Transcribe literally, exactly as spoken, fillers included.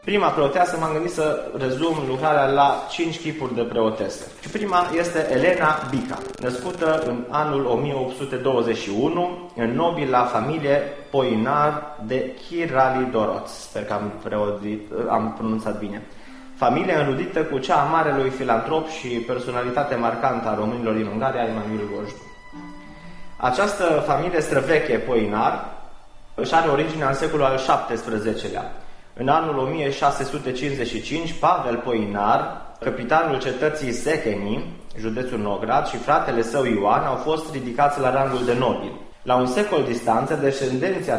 Prima preoteasă m-am gândit să rezum lucrarea la cinci tipuri de preotese. Și prima este Elena Bica, născută în anul o mie opt sute douăzeci și unu în nobila familie Poinar de Chiralidoroț. Sper că am, preodit, am pronunțat bine. Familie înrudită cu cea a marelui filantrop și personalitate marcantă a românilor din Ungaria, Emanuel Gojdu. Această familie străveche Poinar își are originea în secolul al șaptesprezecelea. În anul o mie șase sute cincizeci și cinci, Pavel Poinar, capitanul cetății Secheni, județul Novgorod, și fratele său Ioan au fost ridicați la rangul de nobil. La un secol distanță, descendenții